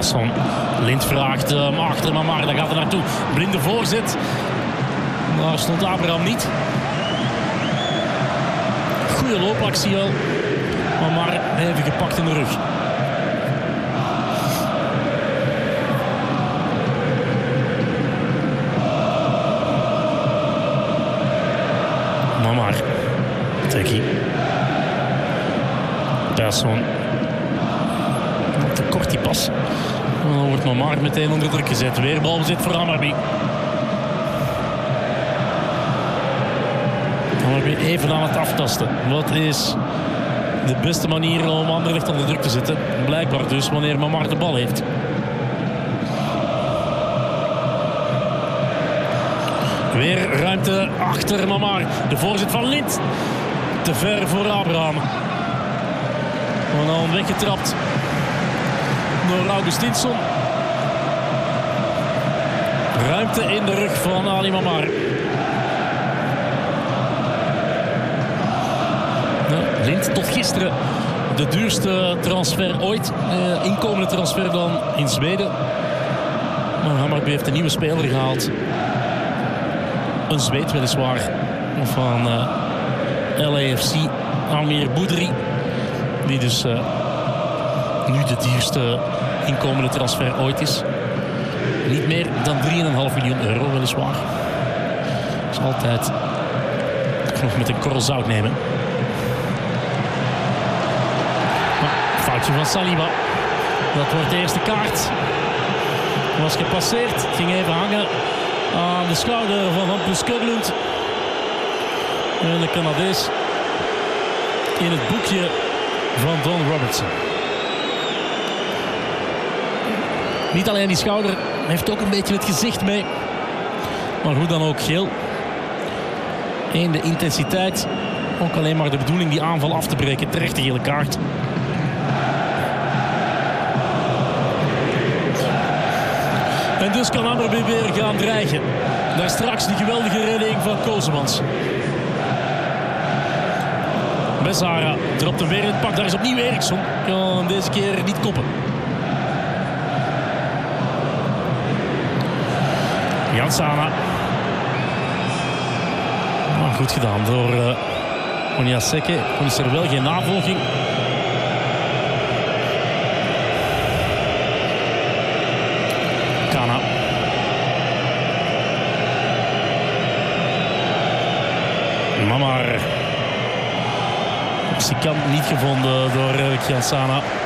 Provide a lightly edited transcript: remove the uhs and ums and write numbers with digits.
Persson. Lind vraagt achter Mamar, daar gaat hij naartoe. Blinde voorzet. Daar stond Abraham niet. Goeie loopactie wel. Mamar even gepakt in de rug. Mamar. Tekkie. Persson. Te kort die pas. Dan wordt Mamar meteen onder druk gezet. Weer balbezit voor Hammarby. Hammarby even aan het aftasten. Wat is de beste manier om Anderlecht onder druk te zetten? Blijkbaar dus wanneer Mamar de bal heeft. Weer ruimte achter Mamar. De voorzet van Lind. Te ver voor Abraham. En dan weggetrapt door Augustinsson. Ruimte in de rug van Ali Mamar. Lind tot gisteren de duurste transfer ooit. Inkomende transfer dan in Zweden. Maar Hammarby heeft een nieuwe speler gehaald. Een Zweed weliswaar. Van LAFC. Amir Boudry. Die dus nu de duurste inkomende transfer ooit is. Niet meer dan 3,5 miljoen euro weliswaar. Dat is altijd nog met een korrel zout nemen. Maar foutje van Saliba. Dat wordt de eerste kaart. Was gepasseerd. Ging even hangen aan de schouder van Hampus Kurlund. En de Canadees in het boekje van Don Robertson. Niet alleen die schouder, heeft ook een beetje het gezicht mee. Maar hoe dan ook, geel. De intensiteit. Ook alleen maar de bedoeling die aanval af te breken. Terecht de gele kaart. En dus kan Hammarby weer gaan dreigen. Daar straks die geweldige redding van Kosemans. Besara dropt hem weer in het pak. Daar is opnieuw Eriksson. Kan deze keer niet koppen. Jansana. Maar goed gedaan door Onyaseke. Dan is er wel geen navolging. Kana. Mamar. Optie kan niet gevonden door Jansana.